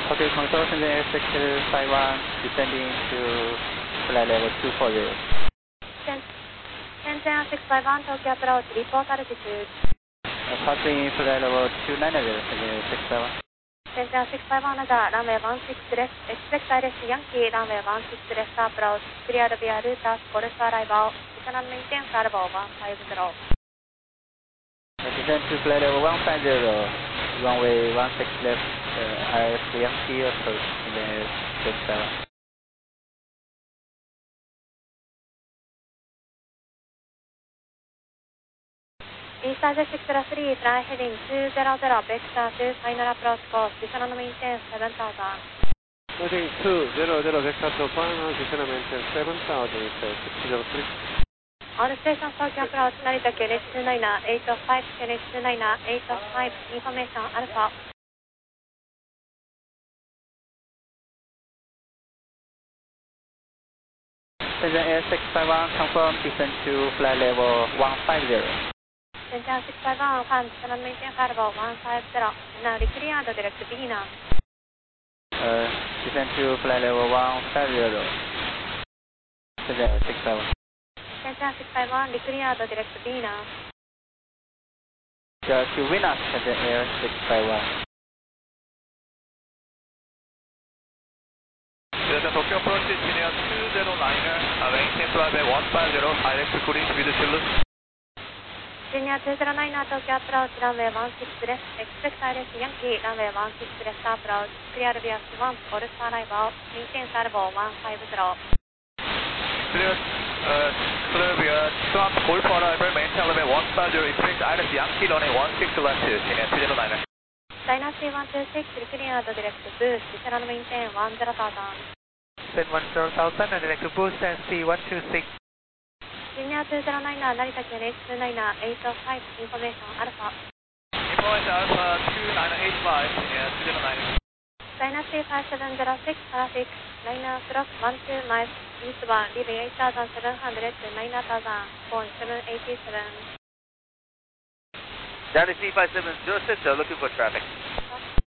Okay, control engine Air651 descending to flight level 240. Engine Air651 Tokyo approach, report altitude. Passing flight level 290, engine Air651. Engine Air651 radar, runway 16 left, expect ILS Yankee, runway 16 left approach, cleared via Rutas, Golf arrival, descend maintain salvo 150. Descend to flight level 150, runway 16 left, ILS Yankee approach, engine Air651. East Asia 603, fly heading 200, vector to final approach course, descend maintain 7000. Heading 200, vector to final, descend maintain 7000, 603. On station Tokyo approach, Narita QNH 29, 805, QNH 29, 805, information Alpha. Engine Air651, confirm descend to flight level 150. Engine 651, fan, descend maintain salvo 150, now declared direct beginner. Descend to flight level 150. Engine Air651. Engine 651, declared direct beginner. To Venus, engine Air651. Tokyo approach engineer 209er, maintain flight 150, direct cruise with Chilus. Engineer 209er, Tokyo approach, runway 16 left, expect ILS Yankee, runway 16 left approach, clear via Swan, Golf arrival, maintain salvo 150. Clear via Swan, Golf arrival, maintain level 150, expect ILS Yankee, runway 16 left, engineer 209er. Dynasty 126, declared direct boost, descend maintain 10,000. Send 10,000 and direct boost and C126. Engineer 209er, Narita QNH 29, 805, information Alpha. Information Alpha 2985, engineer 209. Dynasty 5706, traffic, liner cross 12 miles, eastbound, leaving 8,700 to 9,000, phone 787. Dynasty 5706, looking for traffic.